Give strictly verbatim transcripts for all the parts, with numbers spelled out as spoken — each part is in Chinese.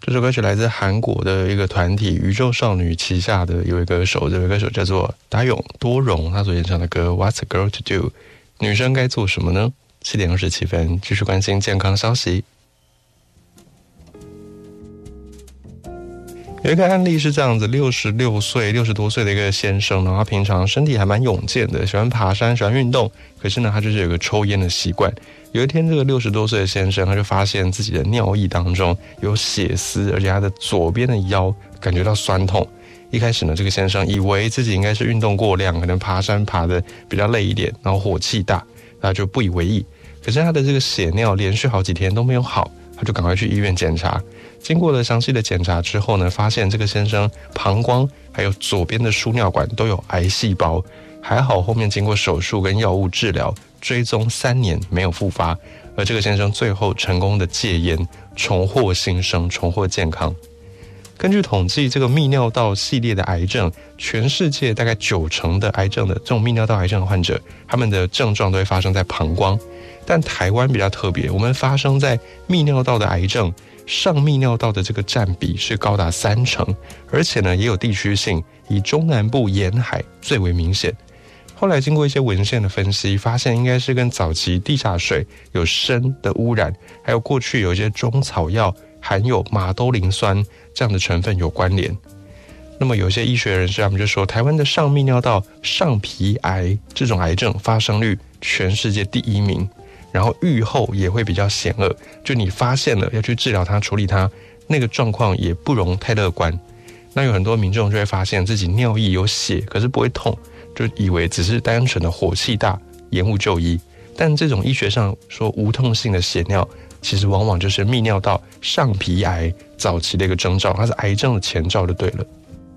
这首歌曲来自韩国的一个团体宇宙少女旗下的一位歌手，这位歌手叫做达永多荣，他所演唱的歌 What's a Girl to Do， 女生该做什么呢？七点二十七分，继续关心健康消息。有一个案例是这样子，六十六岁六十多岁的一个先生呢，他平常身体还蛮勇健的，喜欢爬山，喜欢运动，可是呢他就是有个抽烟的习惯。有一天这个六十多岁的先生他就发现自己的尿液当中有血丝，而且他的左边的腰感觉到酸痛。一开始呢这个先生以为自己应该是运动过量，可能爬山爬得比较累一点，然后火气大，他就不以为意。可是他的这个血尿连续好几天都没有好，他就赶快去医院检查。经过了详细的检查之后呢，发现这个先生膀胱还有左边的输尿管都有癌细胞，还好后面经过手术跟药物治疗，追踪三年没有复发，而这个先生最后成功的戒烟，重获新生，重获健康。根据统计，这个泌尿道系列的癌症，全世界大概九成的癌症的这种泌尿道癌症的患者，他们的症状都会发生在膀胱。但台湾比较特别，我们发生在泌尿道的癌症，上泌尿道的这个占比是高达三成，而且呢也有地区性，以中南部沿海最为明显。后来经过一些文献的分析，发现应该是跟早期地下水有砷的污染，还有过去有一些中草药含有马兜铃酸这样的成分有关联。那么有些医学人士他们就说，台湾的上泌尿道上皮癌这种癌症发生率全世界第一名，然后预后也会比较险恶，就你发现了要去治疗它处理它，那个状况也不容太乐观。那有很多民众就会发现自己尿液有血，可是不会痛，就以为只是单纯的火气大，延误就医。但这种医学上说无痛性的血尿，其实往往就是泌尿道上皮癌早期的一个征兆，它是癌症的前兆就对了。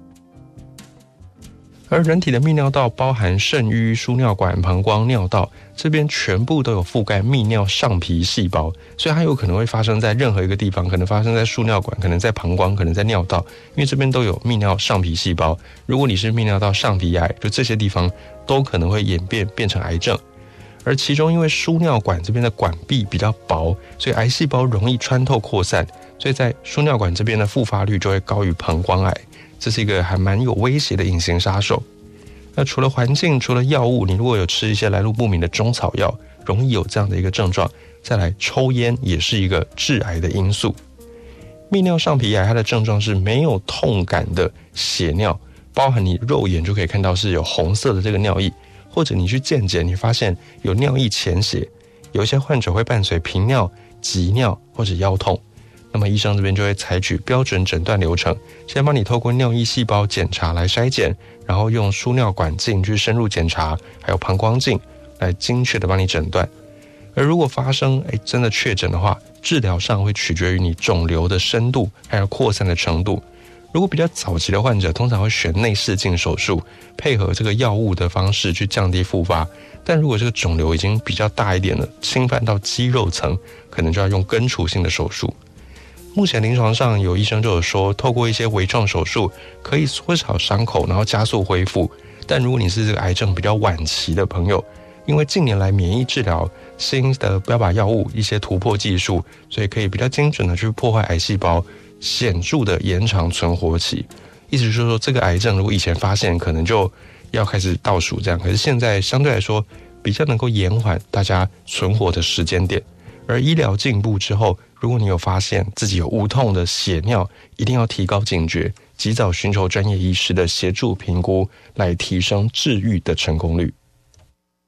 而人体的泌尿道包含肾盂、输尿管、膀胱、尿道，这边全部都有覆盖泌尿上皮细胞，所以它有可能会发生在任何一个地方，可能发生在输尿管，可能在膀胱，可能在尿道，因为这边都有泌尿上皮细胞。如果你是泌尿道上皮癌，就这些地方都可能会演变变成癌症。而其中因为输尿管这边的管壁比较薄，所以癌细胞容易穿透扩散，所以在输尿管这边的复发率就会高于膀胱癌，这是一个还蛮有威胁的隐形杀手。那除了环境，除了药物，你如果有吃一些来路不明的中草药，容易有这样的一个症状。再来，抽烟也是一个致癌的因素。泌尿上皮癌它的症状是没有痛感的血尿，包含你肉眼就可以看到是有红色的这个尿液，或者你去健检，你发现有尿液潜血，有一些患者会伴随频尿、急尿或者腰痛。那么医生这边就会采取标准诊断流程，先帮你透过尿液细胞检查来筛检，然后用输尿管镜去深入检查，还有膀胱镜来精确的帮你诊断。而如果发生诶真的确诊的话，治疗上会取决于你肿瘤的深度还有扩散的程度。如果比较早期的患者，通常会选内视镜手术，配合这个药物的方式去降低复发。但如果这个肿瘤已经比较大一点了，侵犯到肌肉层，可能就要用根除性的手术。目前临床上有医生就有说，透过一些微创手术可以缩小伤口，然后加速恢复。但如果你是这个癌症比较晚期的朋友，因为近年来免疫治疗新的标靶药物一些突破技术，所以可以比较精准的去破坏癌细胞，显著的延长存活期。意思就是说，这个癌症如果以前发现，可能就要开始倒数这样，可是现在相对来说比较能够延缓大家存活的时间点。而医疗进步之后，如果你有发现自己有无痛的血尿，一定要提高警觉，及早寻求专业医师的协助评估，来提升治愈的成功率。